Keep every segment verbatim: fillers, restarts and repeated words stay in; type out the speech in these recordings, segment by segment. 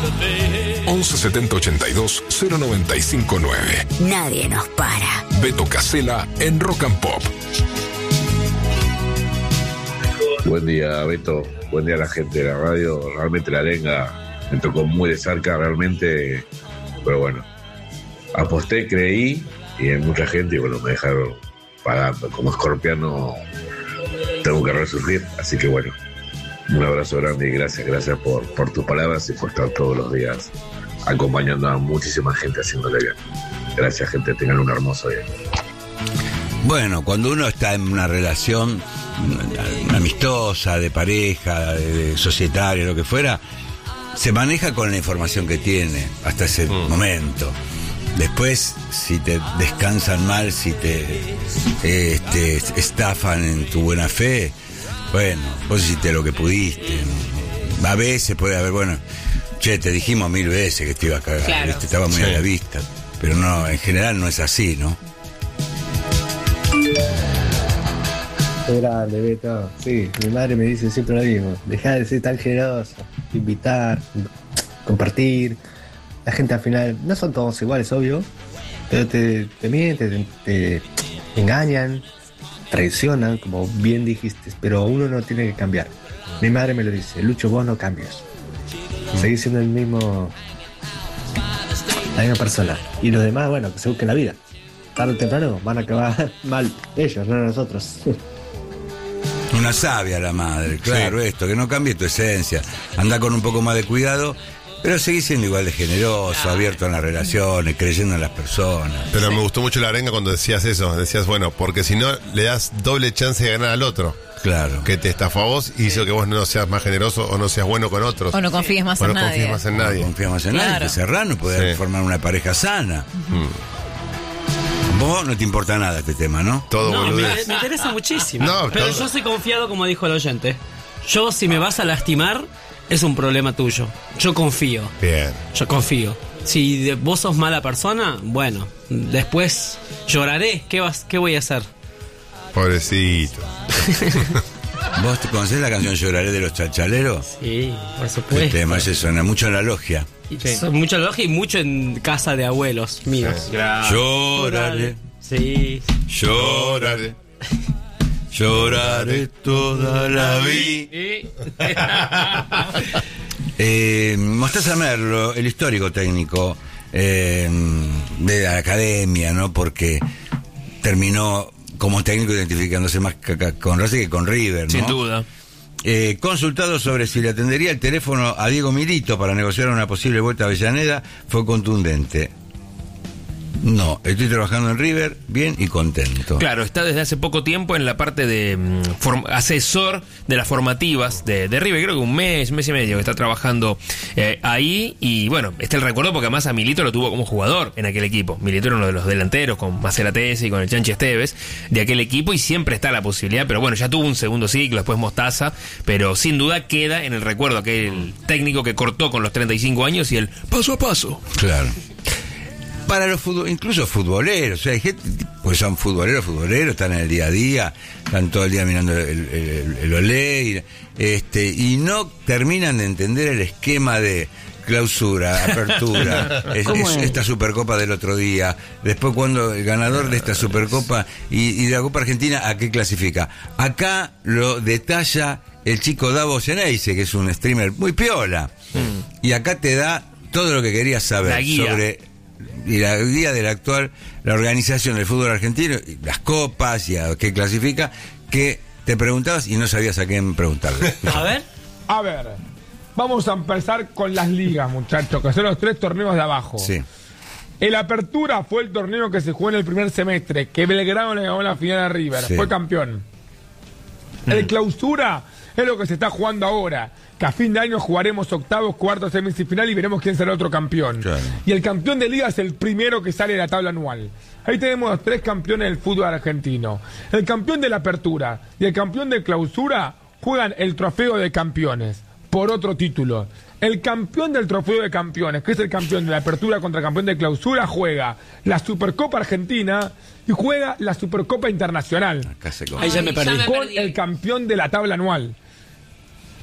once setenta ochenta y dos cero noventa y cinco nueve. Nadie nos para. Beto Casella en Rock and Pop. Buen día, Beto. Buen día a la gente de la radio. Realmente la arenga me tocó muy de cerca, realmente. Pero bueno, aposté, creí, y hay mucha gente, y bueno, me dejaron pagando. Como escorpiano tengo que resurgir, así que bueno, un abrazo grande y gracias, gracias por, por tus palabras y por estar todos los días acompañando a muchísima gente haciéndole bien. Gracias, gente, tengan un hermoso día. Bueno, cuando uno está en una relación amistosa, de pareja, de, de societaria, lo que fuera, se maneja con la información que tiene hasta ese mm. momento. Después, si te descansan mal, si te este, estafan en tu buena fe, bueno, vos hiciste lo que pudiste. A veces puede haber, bueno, che, te dijimos mil veces que te iba a cagar, claro. ¿Viste? Estaba muy sí. a la vista. Pero no, en general no es así, ¿no? Qué grande, Beto. Sí, mi madre me dice siempre lo mismo. Dejá de ser tan generoso, invitar, compartir. La gente al final, no son todos iguales, obvio, pero te, te mienten, te, te engañan, traicionan, como bien dijiste, pero uno no tiene que cambiar. Mi madre me lo dice, Lucho, vos no cambias. Seguís siendo el mismo, la misma persona. Y los demás, bueno, que se busquen la vida. Tarde o temprano van a acabar mal ellos, no nosotros. Una sabia la madre, claro, sí. Esto, que no cambie tu esencia. Anda con un poco más de cuidado, pero seguís siendo igual de generoso, ah. abierto en las relaciones, creyendo en las personas. Pero sí. me gustó mucho la arenga cuando decías eso. Decías, bueno, porque si no le das doble chance de ganar al otro. Claro. Que te estafó a vos y hizo que vos no seas más generoso o no seas bueno con otros. O no confíes más, en, no nadie. confíes más en nadie. No confíes más en claro. nadie. Que Serrano puede sí. formar una pareja sana. Uh-huh. Vos no te importa nada este tema, ¿no? Todo no, me, boludez. me interesa muchísimo. No, pero todo. Yo soy confiado, como dijo el oyente. Yo, si me vas a lastimar, es un problema tuyo. Yo confío. Bien. Yo confío. Si de, vos sos mala persona, bueno, después lloraré. ¿Qué vas, qué voy a hacer? Pobrecito. ¿Vos te conocés la canción Lloraré de los Chachaleros? Sí, por supuesto. Este tema se suena mucho en la logia. Sí. Mucho en la logia y mucho en casa de abuelos míos. Sí. Lloraré. Sí. Lloraré. Lloraré toda la vida. eh, Mostaza Merlo, el histórico técnico eh, de la academia, ¿no? Porque terminó como técnico identificándose más con Racing que con River, ¿no? Sin duda. Eh, consultado sobre si le atendería el teléfono a Diego Milito para negociar una posible vuelta a Avellaneda, fue contundente. No, estoy trabajando en River bien y contento. Claro, está desde hace poco tiempo en la parte de um, form- asesor de las formativas de, de River, creo que un mes, mes y medio que está trabajando eh, ahí, y bueno, está el recuerdo porque además a Milito lo tuvo como jugador en aquel equipo. Milito era uno de los delanteros con Maceratesi y con el Chanchi Esteves de aquel equipo, y siempre está la posibilidad, pero bueno, ya tuvo un segundo ciclo, después Mostaza, pero sin duda queda en el recuerdo aquel técnico que cortó con los treinta y cinco años y el paso a paso. Claro. Para los futboleros, incluso futboleros, o sea, hay gente, pues son futboleros, futboleros, están en el día a día, están todo el día mirando el, el, el, el olé, y, este, y no terminan de entender el esquema de clausura, apertura, es, es, esta Supercopa del otro día, después cuando el ganador de esta Supercopa y, y de la Copa Argentina, ¿a qué clasifica? Acá lo detalla el chico Davo Geneise, que es un streamer muy piola, mm. y acá te da todo lo que querías saber sobre... y la guía de la actual, la organización del fútbol argentino, las copas y a qué clasifica, que te preguntabas y no sabías a quién preguntarle. A ver. A ver, vamos a empezar con las ligas, muchachos, que son los tres torneos de abajo. Sí. El Apertura fue el torneo que se jugó en el primer semestre, que Belgrano le ganó la final a River, sí. Fue campeón. Mm. El Clausura es lo que se está jugando ahora, que a fin de año jugaremos octavos, cuartos, semifinal y veremos quién será otro campeón. Claro. Y el campeón de liga es el primero que sale de la tabla anual. Ahí tenemos los tres campeones del fútbol argentino. El campeón de la Apertura y el campeón de Clausura juegan el trofeo de campeones por otro título. El campeón del trofeo de campeones, que es el campeón de la Apertura contra el campeón de Clausura, juega la Supercopa Argentina y juega la Supercopa Internacional. Acá se Ahí ya me perdí. Con el campeón de la tabla anual.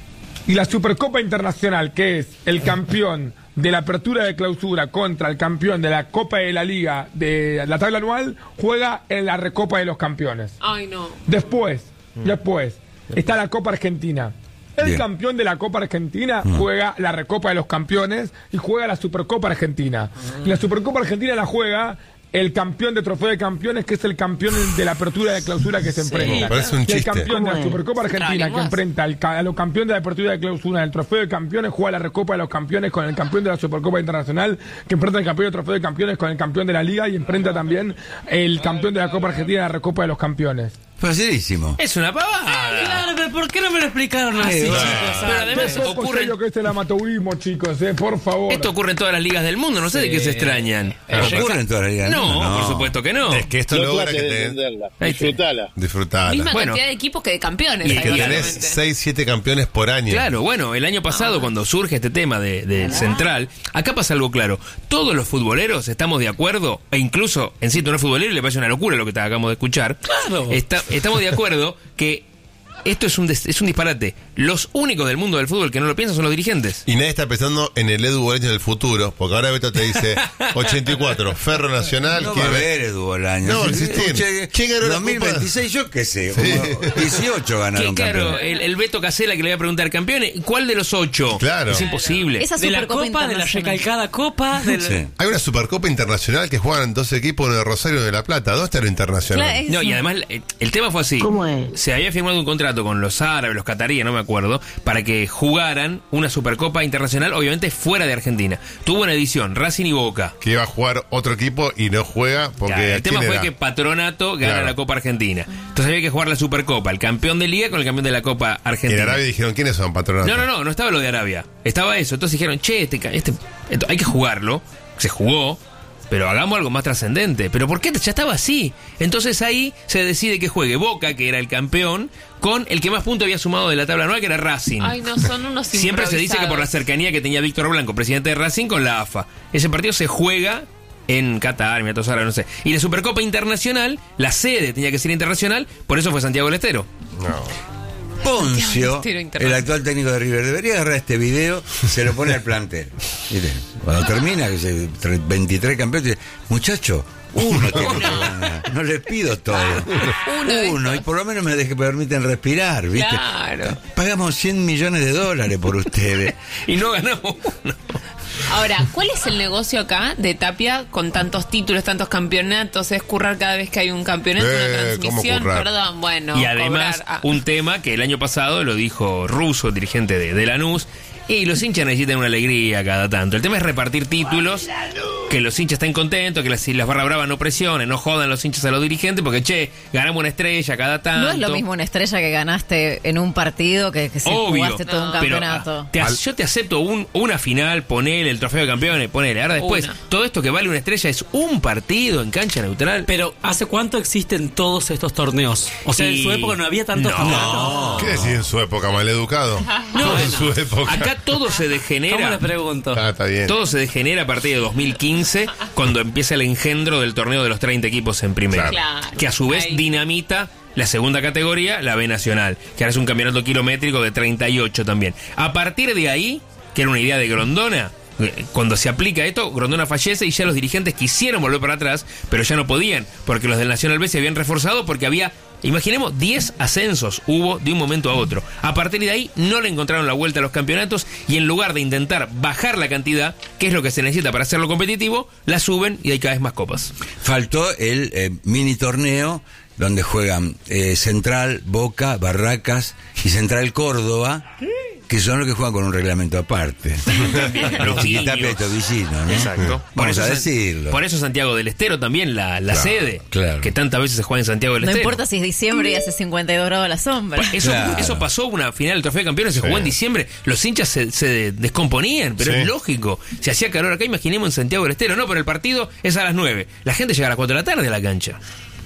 Y la Supercopa Internacional, que es el campeón de la apertura de clausura contra el campeón de la Copa de la Liga de la tabla anual, juega en la Recopa de los Campeones. Ay, no. Después, después, está la Copa Argentina. El Bien. campeón de la Copa Argentina mm. juega la Recopa de los Campeones y juega la Supercopa Argentina. Y la Supercopa Argentina la juega el campeón de Trofeo de Campeones, que es el campeón de la apertura de clausura que se Sí, enfrenta. parece un Y el chiste. campeón de la ¿Cómo es? Supercopa Argentina que enfrenta al ca- a los campeones de la apertura de clausura del Trofeo de Campeones, juega la Recopa de los Campeones con el campeón de la Supercopa Internacional, que enfrenta al campeón del Trofeo de Campeones con el campeón de la Liga y enfrenta también el campeón de la Copa Argentina en la Recopa de los Campeones. Facilísimo. Es una pavada. Claro, pero ¿por qué no me lo explicaron así, Eh, chicos? Pero además Qué poco ocurre, serio que es el amateurismo, chicos, eh, por favor. esto ocurre en todas las ligas del mundo, no sé de qué se extrañan. ¿Ocurre en todas las ligas? No, por supuesto que no. Es que esto No logra trates que de te entenderla. Ahí está. Disfrutala. disfrutala. Misma Bueno. cantidad de equipos que de campeones. Y hay, que tenés claramente. seis siete campeones por año. Claro, bueno, el año pasado cuando surge este tema de, de Central, acá pasa algo claro. Todos los futboleros estamos de acuerdo, e incluso en sí, no es futbolero y le parece una locura lo que te acabamos de escuchar. Claro. Está- estamos de acuerdo que esto es un, des- es un disparate. Los únicos del mundo del fútbol que no lo piensan son los dirigentes. Y nadie está pensando en el Edu Bolaño del futuro, porque ahora Beto te dice ochenta y cuatro, Ferro Nacional. No va quiere a ver- haber Edu Bolaño. No, Sí, existir. escuché, ¿Quién ganó la dos mil veintiséis, yo qué sé, como dieciocho Que, ganaron claro, campeones. el, el Beto Casella que le voy a preguntar, campeones, ¿cuál de los ocho? Claro. Es imposible. Esa De la Supercopa Copa, de la Internacional. recalcada Copa, de la... Sí. Hay una Supercopa Internacional que juegan dos equipos, uno de Rosario y uno de La Plata. ¿Dónde está lo internacional? Claro, es- No, y además el, el tema fue así. ¿Cómo es? Se había firmado un contrato con los árabes, los cataríes, no me acuerdo, para que jugaran una Supercopa Internacional, obviamente fuera de Argentina. Tuvo una edición, Racing y Boca. Que iba a jugar otro equipo y no juega porque... Claro, el ¿a quién tema fue era? que Patronato gana Claro. la Copa Argentina. Entonces había que jugar la Supercopa, el campeón de Liga con el campeón de la Copa En Argentina. Arabia dijeron, ¿quiénes son patronatos? No, no, no, no estaba lo de Arabia. Estaba eso. Entonces dijeron, che, este, ca- este, esto, hay que jugarlo. Se jugó, pero hagamos algo más trascendente. ¿Pero por qué? Ya estaba así. Entonces ahí se decide que juegue Boca, que era el campeón, con el que más puntos había sumado de la tabla anual, que era Racing. Ay, no, son unos Siempre se dice que por la improvisados. cercanía que tenía Víctor Blanco, presidente de Racing, con la A F A. Ese partido se juega en Qatar, Emiratos Árabes, no sé. Y la Supercopa Internacional, la sede tenía que ser internacional, por eso fue Santiago del Estero. No. Poncio, Estilo el internacional. actual técnico de River, debería agarrar este video, se lo pone al plantel. Mire, cuando termina, que se tre- veintitrés campeones, dice, muchacho, uno tiene que ganar. No les pido todo. Uno, Uno, y por lo menos me deje, permiten respirar, ¿viste? Claro. Pagamos cien millones de dólares por ustedes. Y no ganamos uno. Ahora, ¿cuál es el negocio acá de Tapia con tantos títulos, tantos campeonatos? ¿Es currar cada vez que hay un campeonato, Eh, una ¿cómo transmisión? currar? Perdón, bueno. Y además, cobrar, ah. un tema que el año pasado lo dijo Russo, dirigente de, de Lanús, y los hinchas necesitan una alegría cada tanto. El tema es repartir títulos, que los hinchas estén contentos, que las, las barra bravas no presionen, no jodan los hinchas a los dirigentes, porque, che, ganamos una estrella cada tanto. No es lo mismo una estrella que ganaste en un partido que, que si Obvio, jugaste todo un pero, campeonato. ah, te ac- yo te acepto un, una final, ponele el trofeo de campeones, ponele. Ahora después, Una. todo esto que vale una estrella es un partido en cancha neutral. Pero, ¿hace cuánto existen todos estos torneos? O sea, Y- en su época no había tantos No. campeonatos. ¿Qué decís en su época, maleducado? No, en su época. Acá todo se degenera. ¿Cómo le pregunto? Ah, está bien. Todo se degenera a partir de dos mil quince, cuando empieza el engendro del torneo de los treinta equipos en primera. Claro. Que a su vez Ahí. dinamita la segunda categoría, la B Nacional, que ahora es un campeonato kilométrico de treinta y ocho también. A partir de ahí, que era una idea de Grondona, eh, cuando se aplica esto, Grondona fallece y ya los dirigentes quisieron volver para atrás, pero ya no podían, porque los del Nacional B se habían reforzado porque había... Imaginemos, diez ascensos hubo de un momento a otro. A partir de ahí no le encontraron la vuelta a los campeonatos y en lugar de intentar bajar la cantidad, que es lo que se necesita para hacerlo competitivo, la suben y hay cada vez más copas. Faltó el eh, mini torneo donde juegan eh, Central, Boca, Barracas y Central Córdoba, que son los que juegan con un reglamento aparte. Los Chiquitapia niños. y Tobillino, ¿no? Exacto. Por Vamos eso a San- decirlo. Por eso Santiago del Estero también, la, la Claro, sede, claro. que tantas veces se juega en Santiago del No Estero. importa si es diciembre y hace cincuenta y dos grados a la sombra. Eso, Claro. eso pasó una final del Trofeo de Campeones, se Sí. jugó en diciembre, los hinchas se, se descomponían, pero Sí. es lógico. Se hacía calor acá, imaginemos en Santiago del Estero, no, pero el partido es a las nueve. La gente llega a las cuatro de la tarde a la cancha.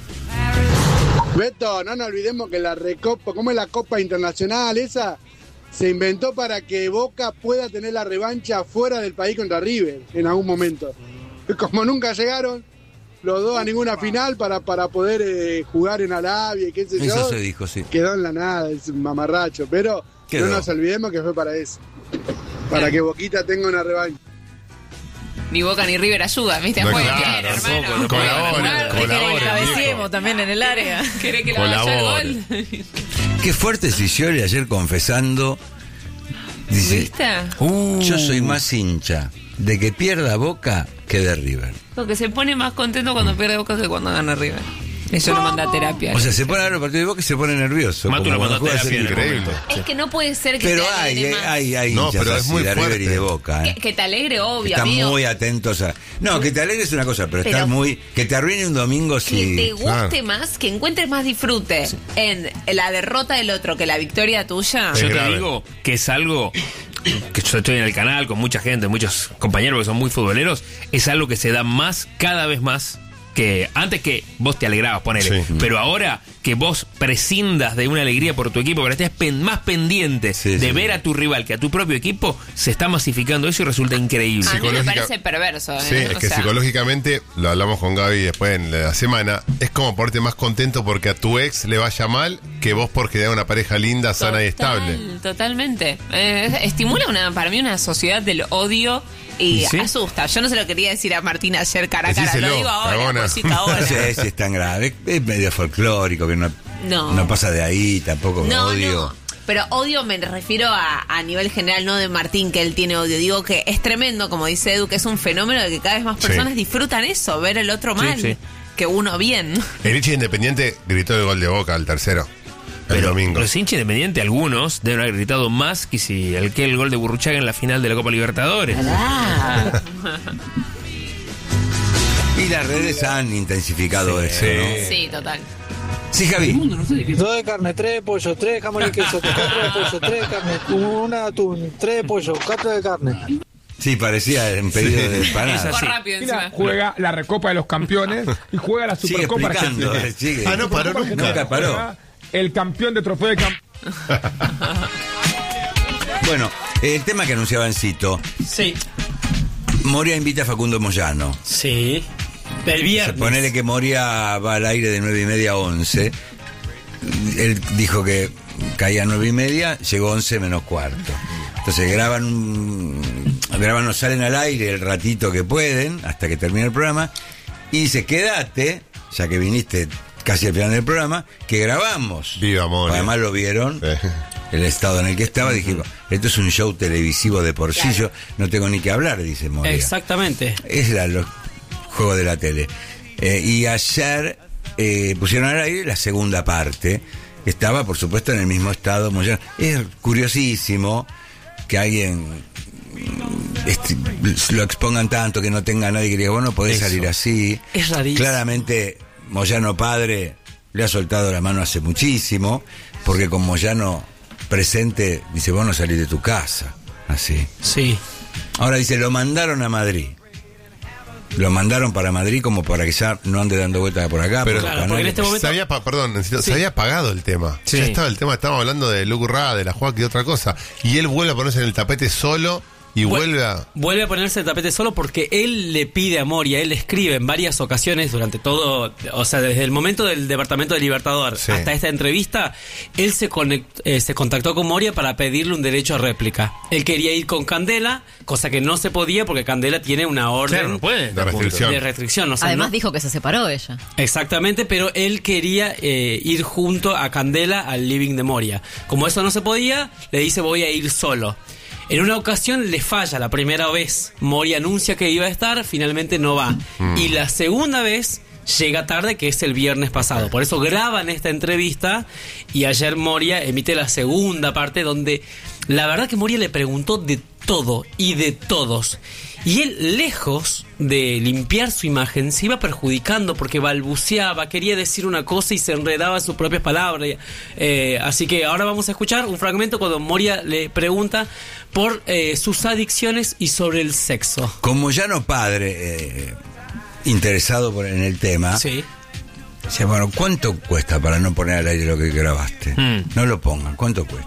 Beto, no nos olvidemos que la Recopa, como es la Copa Internacional, esa se inventó para que Boca pueda tener la revancha fuera del país contra River en algún momento. Como nunca llegaron los dos a ninguna final para, para poder eh, jugar en Arabia y qué sé yo, Eso se dijo, sí. quedó en la nada, es un mamarracho. Pero No nos olvidemos que fue para eso. Para que Boquita tenga una revancha. Ni Boca ni River ayuda, ¿viste? No, Jueguen claro, bien, hermano. tampoco, no colaboren, Jueguen, colaboren, que cabeciemos también en el área. ¿Querés que le vaya el gol? Qué fuerte Scioli ayer confesando. Dice, ¿Viste? Uh, yo soy más hincha de que pierda Boca que de River. Porque se pone más contento cuando pierde Boca que cuando gana River. Eso lo manda a terapia. O sea, se pone a ver los partidos de Boca y se pone nervioso. Matu como lo mandó cuando a juega terapia en el increíble. momento. Es que no puede ser que Pero te hay, alegre eh, más. hay, hay No, hinchas pero es así muy de River fuerte. y de Boca. ¿eh? Que, que te alegre, obvio, Están amigo. muy atentos a... No, que te alegres es una cosa, pero, Pero- estar muy... Que te arruine un domingo Que si... te guste más, que encuentres más disfrute en la derrota del otro que la victoria tuya. Yo te grave. digo que es algo que yo estoy en el canal con mucha gente, muchos compañeros que son muy futboleros, es algo que se da más, cada vez más, que antes que vos te alegrabas, ponele, Sí. pero ahora que vos prescindas de una alegría por tu equipo, que estés pen- más pendiente Sí, de sí. ver a tu rival que a tu propio equipo, se está masificando eso y resulta increíble. A mí me Psicológica- parece perverso. ¿eh? Sí, es O que sea, psicológicamente, lo hablamos con Gaby después en la semana, es como ponerte más contento porque a tu ex le vaya mal que vos porque te da una pareja linda, sana y estable. total, Totalmente. Eh, estimula una, para mí una sociedad del odio y ¿Y sí? asusta. Yo no se lo quería decir a Martín ayer cara a cara. Decíselo, Lo digo ahora, cagona. cosita ahora. No sé si es tan grave. Es medio folclórico, que no, No. no pasa de ahí, tampoco No, odio. no. Pero odio me refiero a, a nivel general, no de Martín, que él tiene odio. Digo que es tremendo, como dice Edu, que es un fenómeno de que cada vez más Sí. personas disfrutan eso, ver el otro Sí, mal, sí. que uno bien. El hincha Independiente gritó el gol de Boca al tercero, el Pero domingo. los hinchas independientes, algunos, deben haber gritado más que si el que el gol de Burruchaga en la final de la Copa Libertadores. Ah. Y las redes han intensificado eso, ¿no? Sí, total. Sí, Javi. Dos de carne, tres de pollo, tres de jamón y queso, cuatro de pollo, tres de carne, una de atún, tres de pollo, cuatro de carne. Sí, parecía en pedido de Fue empanada. rápido Mira, encima. juega la Recopa de los Campeones y juega la Sigue Supercopa explicando. Argentina. sigue. Ah, no paró nunca. Nunca paró. Juega el campeón de trofeo de campeón. Bueno, el tema que anunciaba Cito. Sí. Moria invita a Facundo Moyano. Sí. El viernes. Ponele que Moria va al aire de nueve y media a once. Él dijo que caía a nueve y media, llegó once menos cuarto. Entonces graban, un- graban o salen al aire el ratito que pueden, hasta que termine el programa, y dice, quédate, ya que viniste casi al final del programa, que grabamos. Viva Moria. Además lo vieron, Eh. el estado en el que estaba, dije, esto es un show televisivo de por sí, yo no tengo ni que hablar, dice Moria. Exactamente. Es la, los juegos de la tele. Eh, y ayer eh, pusieron al aire la segunda parte, que estaba, por supuesto, en el mismo estado. Moyano. Es curiosísimo que alguien mm, este, lo expongan tanto, que no tenga nadie que diga, bueno, podés Eso. salir así. Es rarísimo. Claramente, Moyano padre le ha soltado la mano hace muchísimo, porque con Moyano presente, dice, vos no salís de tu casa. Así. Sí. Ahora dice, lo mandaron a Madrid. Lo mandaron para Madrid como para que ya no ande dando vueltas por acá. Pero por los Claro, porque en canales. este momento- se había, pa- perdón, necesito- Sí. se había apagado el tema. Sí. Ya estaba el tema, estábamos hablando de Luke Ra, de la Juac y de otra cosa. Y él vuelve a ponerse en el tapete solo y Vuel- vuelve a... Vuelve a ponerse el tapete solo porque él le pide a Moria, él le escribe en varias ocasiones durante todo, o sea, desde el momento del Departamento de Libertador Sí. hasta esta entrevista, él se, conect- eh, se contactó con Moria para pedirle un derecho a réplica. Él quería ir con Candela, cosa que no se podía porque Candela tiene una orden Claro, no puede. De restricción. de restricción. O sea, Además no- dijo que se separó ella. Exactamente, pero él quería eh, ir junto a Candela al living de Moria. Como eso no se podía, le dice voy a ir solo. En una ocasión le falla la primera vez. Moria anuncia que iba a estar, finalmente no va. Y la segunda vez llega tarde, que es el viernes pasado. Por eso graban esta entrevista y ayer Moria emite la segunda parte donde la verdad que Moria le preguntó de todo y de todos. Y él, lejos de limpiar su imagen, se iba perjudicando porque balbuceaba, quería decir una cosa y se enredaba en sus propias palabras. Eh, así que ahora vamos a escuchar un fragmento cuando Moria le pregunta por eh, sus adicciones y sobre el sexo. Como ya no padre eh, interesado por, en el tema, Sí. dice, bueno, ¿cuánto cuesta para no poner al aire lo que grabaste? Mm. No lo pongan, ¿cuánto cuesta?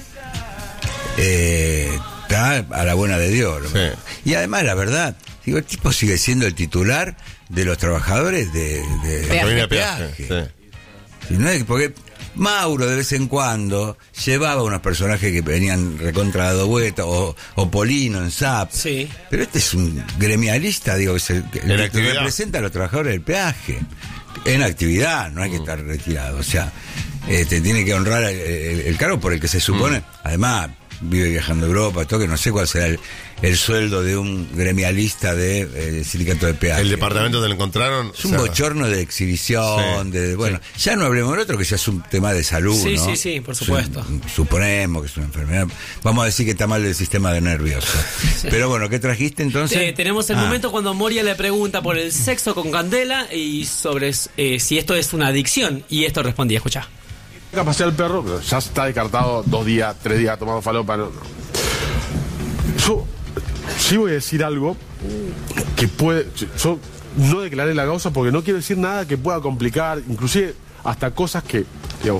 Eh, está a la buena de Dios. ¿no? Sí. Y además, la verdad, digo, el tipo sigue siendo el titular de los trabajadores de, de, Peaje. Familia de Peaje, peaje. sí. Y no es porque Mauro de vez en cuando llevaba unos personajes que venían recontra dado vuelta, o, o Polino en S A P. Sí. Pero este es un gremialista, digo, que, se, que, que representa a los trabajadores del peaje. En actividad, no hay que estar retirado. O sea, este, tiene que honrar el, el, el cargo por el que se supone. Mm. Además, vive viajando a Europa, todo, que no sé cuál será el, el sueldo de un gremialista del de, eh, sindicato de peaje. ¿El departamento donde lo encontraron? Es un o sea, bochorno de exhibición, sí, de bueno, sí. Ya no hablemos del otro, que ya es un tema de salud, sí, ¿no? Sí, sí, sí, por supuesto. Sí, suponemos que es una enfermedad. Vamos a decir que está mal del sistema de nervioso. Sí. Pero bueno, ¿qué trajiste entonces? Eh, tenemos el ah. momento cuando Moria le pregunta por el sexo con Candela y sobre eh, si esto es una adicción, y esto respondía, escuchá. Pasear al perro, pero ya está descartado dos días, tres días tomando falopa. No, no. Yo sí voy a decir algo que puede. Yo no declaré la causa porque no quiero decir nada que pueda complicar, inclusive hasta cosas que, digamos,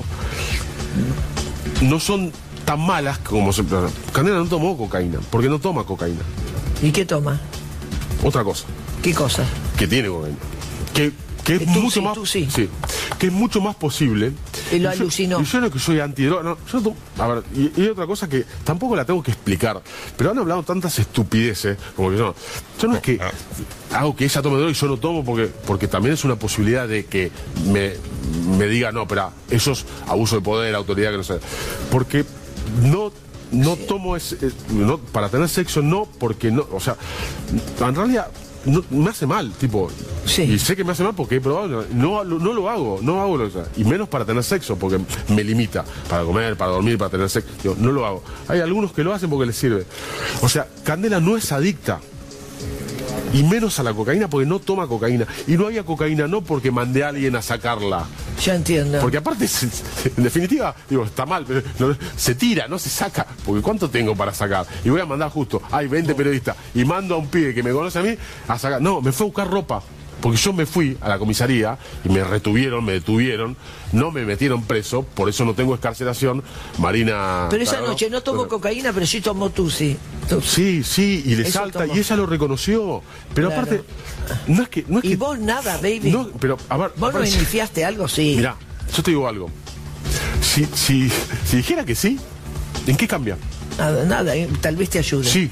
no son tan malas como se. Candela no tomó cocaína, porque no toma cocaína. ¿Y qué toma? Otra cosa. ¿Qué cosa? Que tiene cocaína. Que, que es tú mucho sí, más. Tú sí. Sí. Que es mucho más posible. Y lo alucinó. Y yo, yo no es que soy antidroga, no, yo no, a ver, y, y hay otra cosa que tampoco la tengo que explicar, pero han hablado tantas estupideces, como que yo, yo no es que hago que ella tome droga y yo no tomo, porque, porque también es una posibilidad de que me, me diga, no, pero eso es abuso de poder, autoridad, que no sé. Porque no... No tomo ese, no, para tener sexo no, porque no, o sea, en realidad no, me hace mal, tipo, sí. Y sé que me hace mal porque he probado, no, no, no lo hago, no hago, o sea, y menos para tener sexo, porque me limita, para comer, para dormir, para tener sexo, digo, no lo hago. Hay algunos que lo hacen porque les sirve. O sea, Candela no es adicta. Y menos a la cocaína porque no toma cocaína. Y no había cocaína no porque mandé a alguien a sacarla. Ya entiendo. Porque aparte, en definitiva, digo, está mal, pero no, se tira, no se saca. Porque ¿cuánto tengo para sacar? Y voy a mandar justo, hay veinte periodistas, y mando a un pibe que me conoce a mí a sacar. No, me fue a buscar ropa. Porque yo me fui a la comisaría y me retuvieron, me detuvieron, no me metieron preso, por eso no tengo excarcelación. Marina... Pero esa Tarado, noche no tomó pero, cocaína, pero sí tomó Tusi. Sí, sí, y le eso salta, tomó. Y ella lo reconoció. Pero claro. Aparte, no es que... No es y que, vos nada, baby. No, pero, a ver... ¿Vos no iniciaste algo? Sí. Mirá, yo te digo algo. Si, si, si dijera que sí, ¿en qué cambia? Nada, nada, tal vez te ayude. Sí,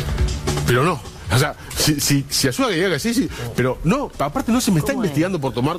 pero no. O sea, si, si, si ayuda que diga que sí, sí, pero no, aparte no se me está investigando por tomar